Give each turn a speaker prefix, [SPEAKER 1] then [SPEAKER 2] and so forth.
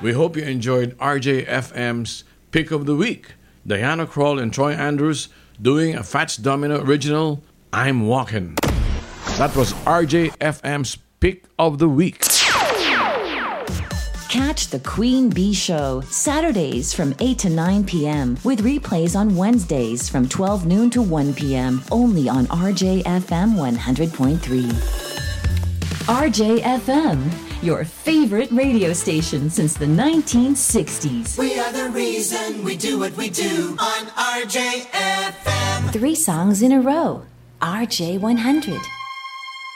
[SPEAKER 1] We hope you enjoyed RJFM's Pick of the Week. Diana Krall and Troy Andrews doing a Fats Domino original, I'm Walking. That was RJFM's Pick of the Week.
[SPEAKER 2] Catch the Queen Bee Show Saturdays from 8 to 9 p.m. with replays on Wednesdays from 12 noon to 1 p.m. only on RJFM 100.3. RJFM, your favorite radio station since the 1960s.
[SPEAKER 3] We are the reason we do what we do on RJFM.
[SPEAKER 2] 3 songs in a row. RJ100.